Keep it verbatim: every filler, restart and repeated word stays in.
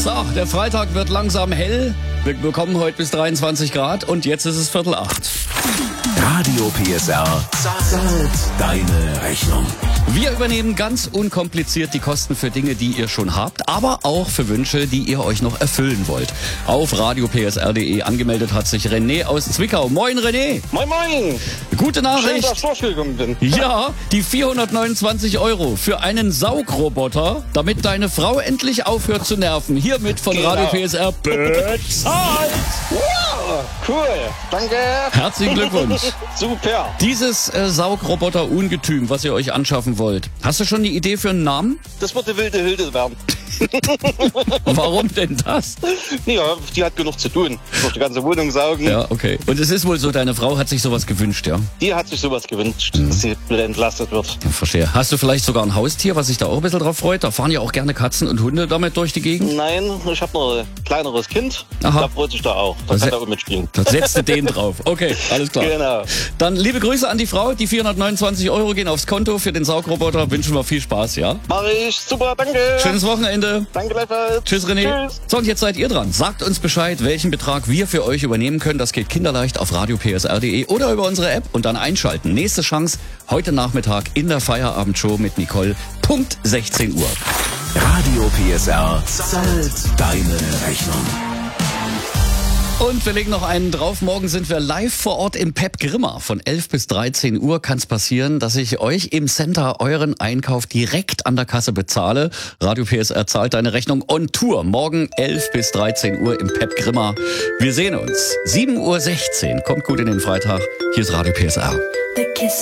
So, der Freitag wird langsam hell. Wir bekommen heute bis dreiundzwanzig Grad und jetzt ist es Viertel acht. Radio P S R zahlt deine Rechnung. Wir übernehmen ganz unkompliziert die Kosten für Dinge, die ihr schon habt, aber auch für Wünsche, die ihr euch noch erfüllen wollt. Auf radio p s r punkt d e angemeldet hat sich René aus Zwickau. Moin René! Moin Moin! Gute Nachricht! Schön, dass ich vorgekommen bin. Ja, die vierhundertneunundzwanzig Euro für einen Saugroboter, damit deine Frau endlich aufhört zu nerven. Hiermit von Genau. Radio P S R bezahlt! Wow, cool, danke. Herzlichen Glückwunsch! Super. Dieses äh, Saugroboter-Ungetüm, was ihr euch anschaffen wollt, hast du schon eine Idee für einen Namen? Das wird die wilde Hilde werden. Warum denn das? Ja, die hat genug zu tun. Durch die ganze Wohnung saugen. Ja, okay. Und es ist wohl so, deine Frau hat sich sowas gewünscht, ja? Die hat sich sowas gewünscht, dass sie wieder entlastet wird. Ja, verstehe. Hast du vielleicht sogar ein Haustier, was sich da auch ein bisschen drauf freut? Da fahren ja auch gerne Katzen und Hunde damit durch die Gegend. Nein, ich habe noch ein kleineres Kind. Aha. Da freut sich da auch. Da Das kann se- er auch mitspielen. Da setzt du den drauf. Okay, alles klar. Genau. Dann liebe Grüße an die Frau. Die vierhundertneunundzwanzig Euro gehen aufs Konto für den Saugroboter. Wünschen wir viel Spaß, ja? Mach ich. Super, danke. Schönes Wochenende. Danke gleichfalls. Tschüss René. Tschüss. So, und jetzt seid ihr dran. Sagt uns Bescheid, welchen Betrag wir für euch übernehmen können. Das geht kinderleicht auf radio p s r punkt d e oder über unsere App und dann einschalten. Nächste Chance heute Nachmittag in der Feierabendshow mit Nicole. Punkt sechzehn Uhr. Radio P S R zahlt deine Rechnung. Und wir legen noch einen drauf. Morgen sind wir live vor Ort im Pep Grimma. Von elf bis dreizehn Uhr kann es passieren, dass ich euch im Center euren Einkauf direkt an der Kasse bezahle. Radio P S R zahlt deine Rechnung on Tour. Morgen elf bis dreizehn Uhr im Pep Grimma. Wir sehen uns. sieben Uhr sechzehn. Kommt gut in den Freitag. Hier ist Radio P S R.